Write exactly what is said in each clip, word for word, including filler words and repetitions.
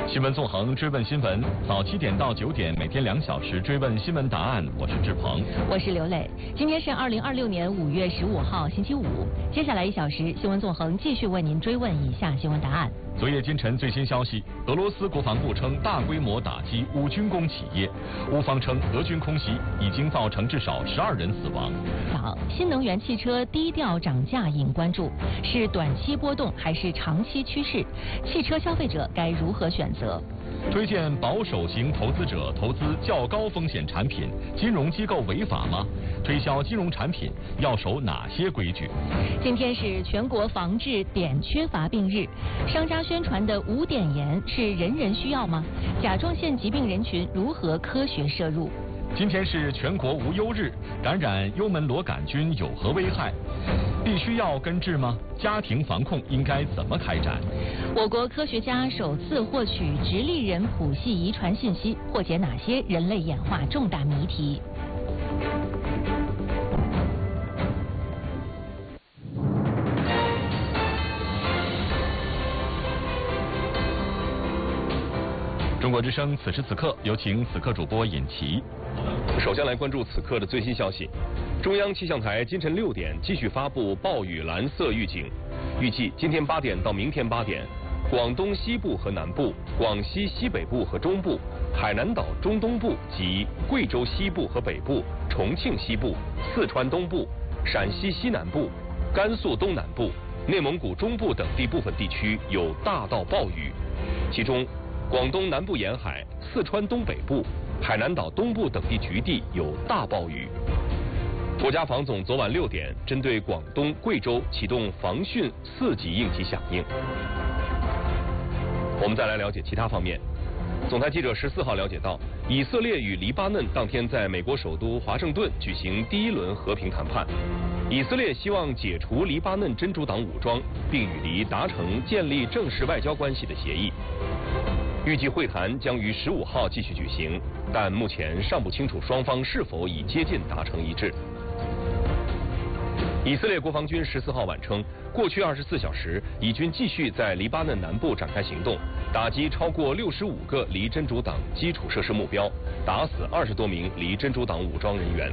新闻纵横，追问新闻，早七点到九点，每天两小时追问新闻答案。我是志鹏， 我是刘磊。今天是二零二六年五月十五号，星期五。接下来一小时，新闻纵横继续为您追问以下新闻答案。 昨夜今晨最新消息，俄罗斯国防部称大规模打击乌军工企业，乌方称俄军空袭已经造成至少十二人死亡。 早，新能源汽车低调涨价引关注，是短期波动还是长期趋势？汽车消费者该如何选择？ 推荐保守型投资者投资较高风险产品，金融机构违法吗？推销金融产品要守哪些规矩？ 今天是全国防治碘缺乏病日，商家宣传的无碘盐是人人需要吗？甲状腺疾病人群如何科学摄入？ 今天是全国无忧日，感染幽门螺杆菌有何危害？必须要根治吗？家庭防控应该怎么开展？ 我国科学家首次获取直立人谱系遗传信息，破解哪些人类演化重大谜题？ 中国之声此时此刻，有请此刻主播尹奇。 首先来关注此刻的最新消息。中央气象台今晨六点继续发布暴雨蓝色预警，预计今天八点到明天八点，广东西部和南部、广西西北部和中部、海南岛中东部及贵州西部和北部、重庆西部、四川东部、陕西西南部、甘肃东南部、内蒙古中部等地部分地区有大到暴雨，其中广东南部沿海、四川东北部、海南岛东部等地局地有大暴雨。国家防总昨晚六点针对广东、贵州启动防汛四级应急响应。我们再来了解其他方面。总台记者十四号了解到，以色列与黎巴嫩当天在美国首都华盛顿举行第一轮和平谈判。以色列希望解除黎巴嫩真主党武装，并与黎达成建立正式外交关系的协议。预计会谈将于十五号继续举行，但目前尚不清楚双方是否已接近达成一致。以色列国防军十四号晚称，过去二十四小时，以军继续在黎巴嫩南部展开行动，打击超过六十五个黎真主党基础设施目标，打死二十多名黎真主党武装人员。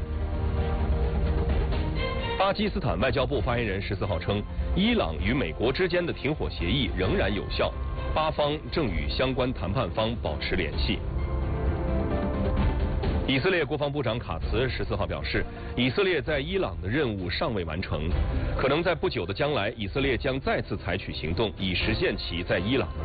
巴基斯坦外交部发言人十四号称，伊朗与美国之间的停火协议仍然有效，巴方正与相关谈判方保持联系。以色列国防部长卡茨十四号表示，以色列在伊朗的任务尚未完成，可能在不久的将来，以色列将再次采取行动，以实现其在伊朗的